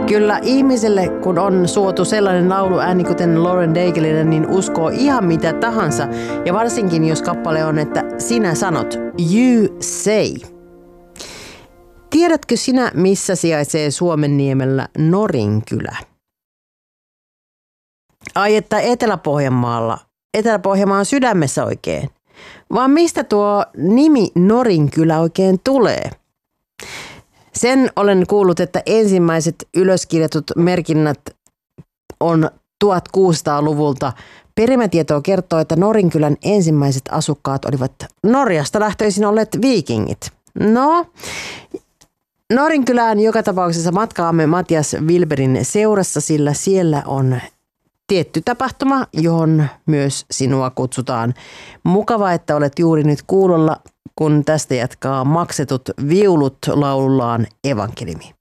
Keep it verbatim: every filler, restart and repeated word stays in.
Kyllä ihmiselle, kun on suotu sellainen lauluääni kuten Lauren Daigleille, niin uskoo ihan mitä tahansa. Ja varsinkin jos kappale on, että sinä sanot, you say. Tiedätkö sinä, missä sijaitsee Suomenniemellä Norinkylä? Ai että Etelä-Pohjanmaalla. Etelä-Pohjanmaan sydämessä oikein. Vaan mistä tuo nimi Norinkylä oikein tulee? Sen olen kuullut, että ensimmäiset ylöskirjatut merkinnät on tuhatkuusisataaluvulta. Perimätietoa kertoo, että Norinkylän ensimmäiset asukkaat olivat Norjasta lähtöisin olleet viikingit. No, Norinkylään joka tapauksessa matkaamme Matias Wilberin seurassa, sillä siellä on tietty tapahtuma, johon myös sinua kutsutaan. Mukava, että olet juuri nyt kuulolla, kun tästä jatkaa Maksetut viulut laulullaan evankeliumi.